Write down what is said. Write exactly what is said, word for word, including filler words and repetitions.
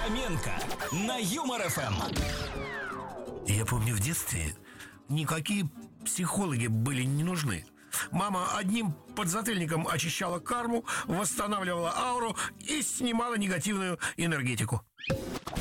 Фоменко на Юмор эф эм. Я помню, в детстве никакие психологи были не нужны. Мама одним подзатыльником очищала карму, восстанавливала ауру и снимала негативную энергетику.